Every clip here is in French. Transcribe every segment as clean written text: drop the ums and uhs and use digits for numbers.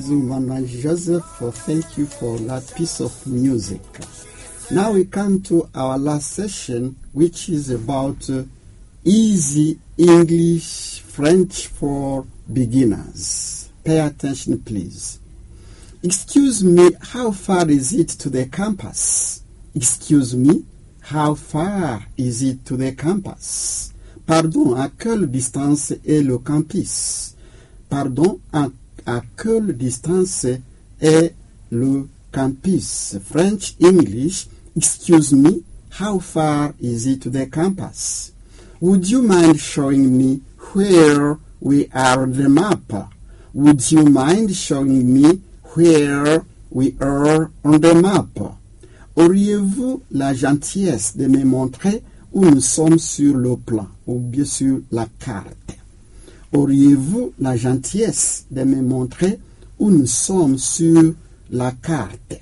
Manuel Joseph, thank you for that piece of music. Now we come to our last session, which is about easy English French for beginners. Pay attention, please. Excuse me, how far is it to the campus? Excuse me, how far is it to the campus? Pardon, à quelle distance est le campus? Pardon, à quelle distance est le campus? French, English. Excuse me, how far is it to the campus? Would you mind showing me where we are on the map? Would you mind showing me where we are on the map? Auriez-vous la gentillesse de me montrer où nous sommes sur le plan, ou bien sur la carte? Auriez-vous la gentillesse de me montrer où nous sommes sur la carte?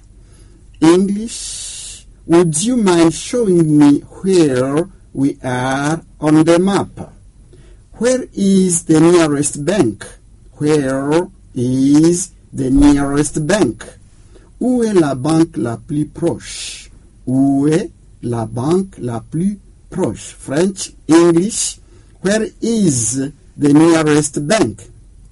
English, would you mind showing me where we are on the map? Where is the nearest bank? Where is the nearest bank? Où est la banque la plus proche? Où est la banque la plus proche? French, English. Where is the nearest bank?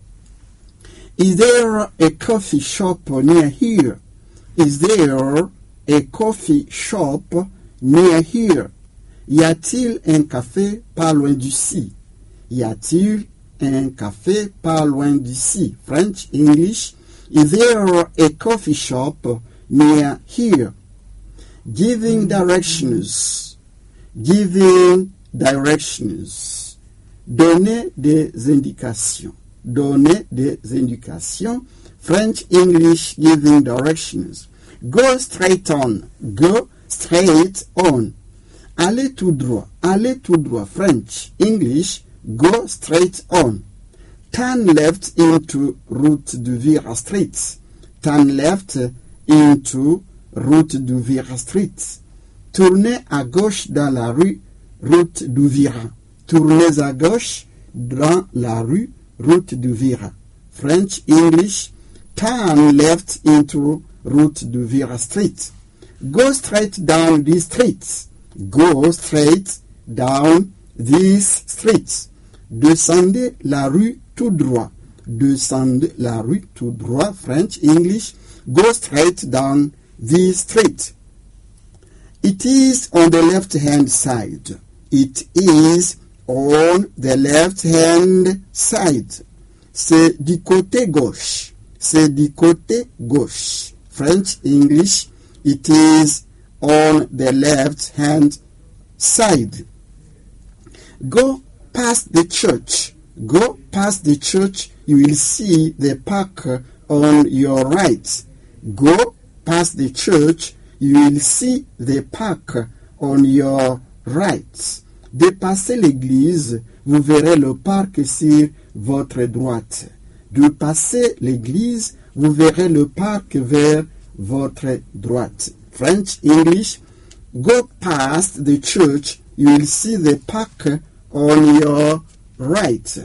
Is there a coffee shop near here? Is there a coffee shop near here? Y a-t-il un café pas loin d'ici? Y a-t-il un café pas loin d'ici? French, English. Is there a coffee shop near here? Giving directions. Giving directions. Donner des indications. Donner des indications. French, English, giving directions. Go straight on. Go straight on. Allez tout droit. Allez tout droit. French, English, go straight on. Turn left into Route du Vira Street. Turn left into Route du Vira Street. Tournez à gauche dans la rue Route du Vira. Tournez à gauche dans la rue Route du Vira. French, English. Turn left into Route du Vira Street. Go straight down these streets. Go straight down these streets. Descendez la rue tout droit. Descendez la rue tout droit. French, English. Go straight down this street. It is on the left-hand side. It is on the left-hand side. C'est du côté gauche. C'est du côté gauche. French, English. It is on the left-hand side. Go past the church. Go past the church. You will see the park on your right. Go past the church. You will see the park on your right. Dépassez l'église. Vous verrez le parc sur votre droite. Dépassez l'église. Vous verrez le parc vers votre droite. French, English. Go past the church. You will see the park on your right.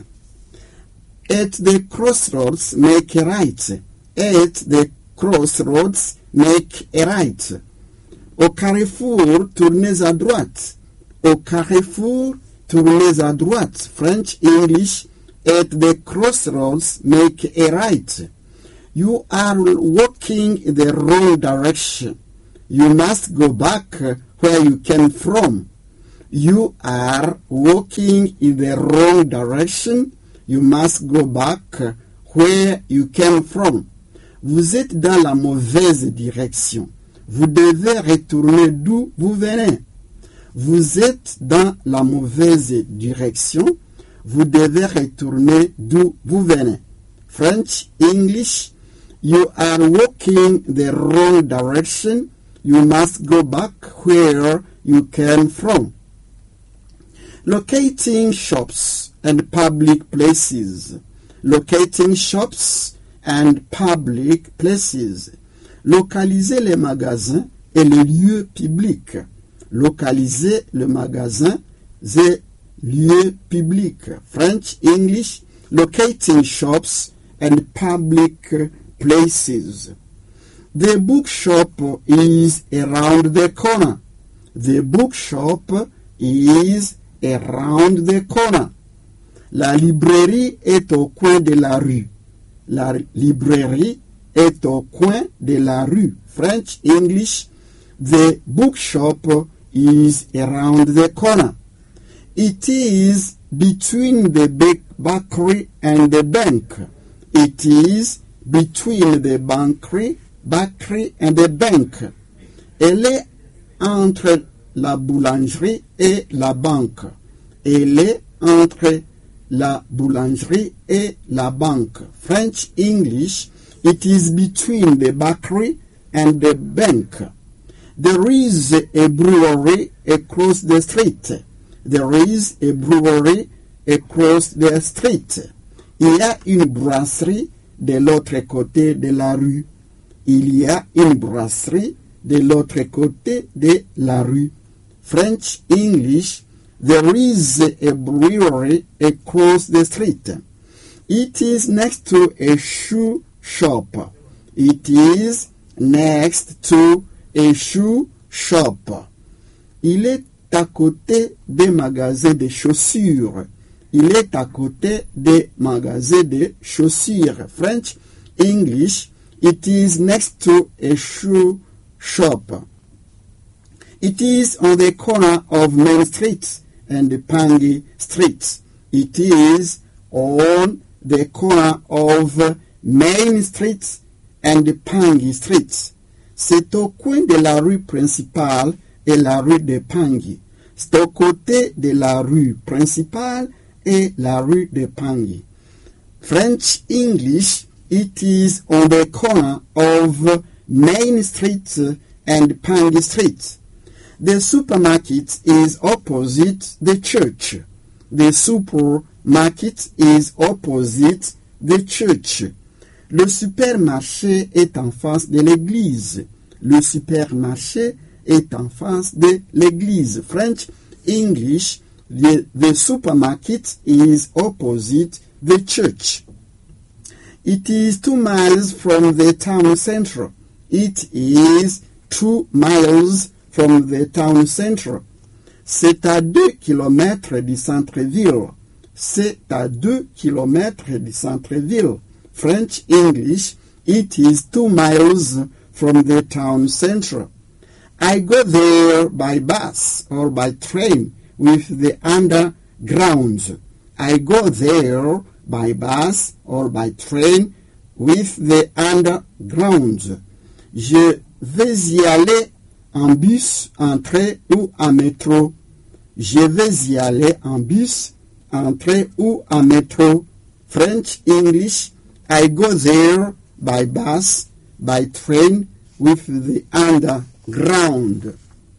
At the crossroads, make a right. At the crossroads, make a right. Au carrefour, tournez à droite. Au carrefour, tournez à droite. French, English. At the crossroads, make a right. You are walking in the wrong direction. You must go back where you came from. You are walking in the wrong direction. You must go back where you came from. Vous êtes dans la mauvaise direction. Vous devez retourner d'où vous venez. Vous êtes dans la mauvaise direction. Vous devez retourner d'où vous venez. French, English. You are walking the wrong direction. You must go back where you came from. Locating shops and public places. Locating shops and public places. Localiser les magasins et les lieux publics. Localiser le magasin et lieux publics. French, English. Locating shops and public places. The bookshop is around the corner. The bookshop is around the corner. La librairie est au coin de la rue. La librairie est au coin de la rue. French, English. The bookshop is around the corner. It is between the bakery and the bank. It is between the bakery and the bank. Elle est entre la boulangerie et la banque. Elle est entre la boulangerie et la banque. French, English. It is between the bakery and the bank. There is a brewery across the street. There is a brewery across the street. Il y a une brasserie de l'autre côté de la rue. Il y a une brasserie de l'autre côté de la rue. French, English. There is a brewery across the street. It is next to a shoe shop. It is next to a shoe shop. Il est à côté des magasins de chaussures. Il est à côté des magasins de chaussures. French, English. It is next to a shoe shop. It is on the corner of Main Street and Pangy Street. It is on the corner of Main Street and Pangy Street. C'est au coin de la rue principale et la rue de Pangy. C'est au côté de la rue principale et la rue de Pangy. French, English. It is on the corner of Main Street and Pangy Street. The supermarket is opposite the church. The supermarket is opposite the church. Le supermarché est en face de l'église. Le supermarché est en face de l'église. French, English. The supermarket is opposite the church. It is 2 miles from the town center. It is 2 miles from the town center. C'est à 2 kilomètres du centre-ville. C'est à 2 kilomètres du centre-ville. French, English. It is 2 miles from the town center. I go there by bus or by train with the underground. I go there by bus or by train with the underground. Je vais y aller en bus, en train ou en métro. Je vais y aller en bus, en train ou en métro. French, English. I go there by bus, by train, with the underground.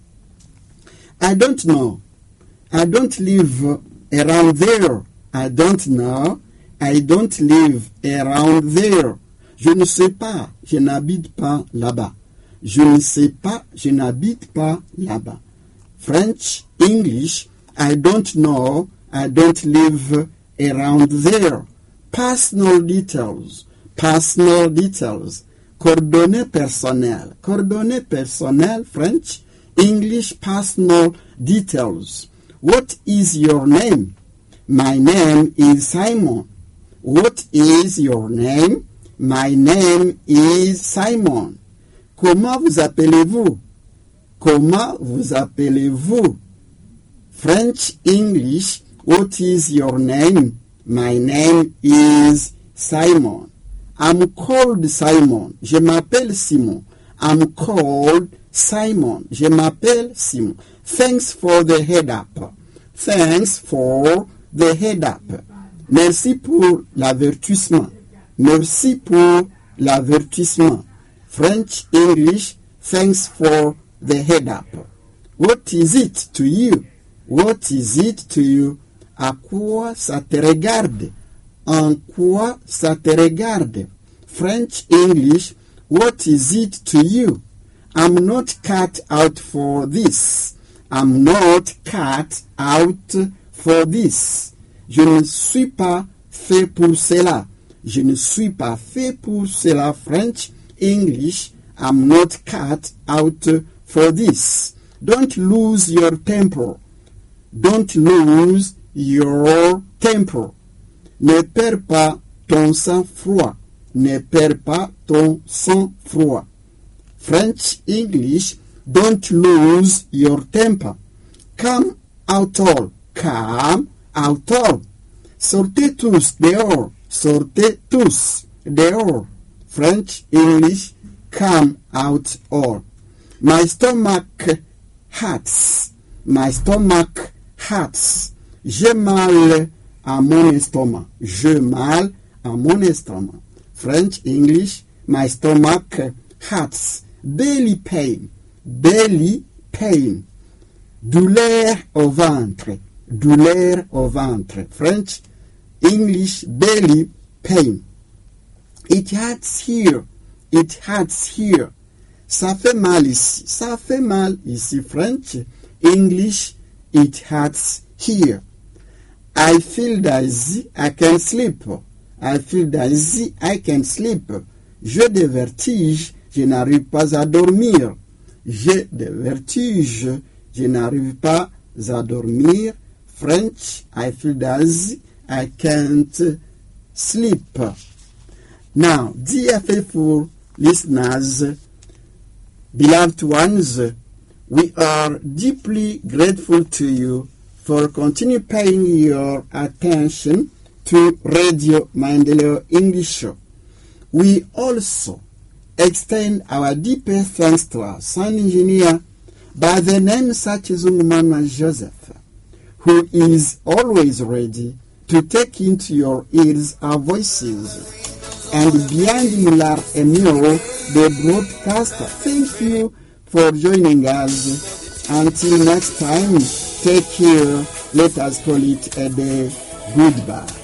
I don't know. I don't live around there. I don't know. I don't live around there. Je ne sais pas. Je n'habite pas là-bas. Je ne sais pas. Je n'habite pas là-bas. French, English. I don't know. I don't live around there. Personal details. Personal details. Coordonnées personnelles. Coordonnées personnelles, French. English, personal details. What is your name? My name is Simon. What is your name? My name is Simon. Comment vous appelez-vous? Comment vous appelez-vous? French, English. What is your name? My name is Simon. I'm called Simon. Je m'appelle Simon. I'm called Simon. Je m'appelle Simon. Thanks for the head up. Thanks for the head up. Merci pour l'avertissement. Merci pour l'avertissement. French, English. Thanks for the head up. What is it to you? What is it to you? À quoi ça te regarde? En quoi ça te regarde? French, English. What is it to you? I'm not cut out for this. I'm not cut out for this. Je ne suis pas fait pour cela. Je ne suis pas fait pour cela. French, English, I'm not cut out for this. Don't lose your temper. Don't lose your temper. Ne perds pas ton sang-froid. Ne perds pas ton sang-froid. French, English, don't lose your temper. Come out all. Come out all. Sortez tous dehors. Sortez tous dehors. French, English, come out all. My stomach hurts. My stomach hurts. J'ai mal à mon estomac. J'ai mal à mon estomac. French, English, my stomach hurts. Belly pain. Belly pain. Douleur au ventre. Douleur au ventre. French, English, belly pain. It hurts here. It hurts here. Ça fait mal ici. Ça fait mal ici. French, English, it hurts here. I feel dizzy, I can sleep. I feel dizzy, I can sleep. J'ai des vertiges, je n'arrive pas à dormir. J'ai des vertiges, je n'arrive pas à dormir. French, I feel dizzy, I can't sleep. Now, dear faithful listeners, beloved ones, we are deeply grateful to you for continue paying your attention to Radio Maendeleo English Show. We also extend our deepest thanks to our sound engineer by the name Sachizungumana Joseph, who is always ready to take into your ears our voices. And behind Milar Emil, the broadcaster, thank you for joining us. Until next time, take care. Let us call it a day. Goodbye.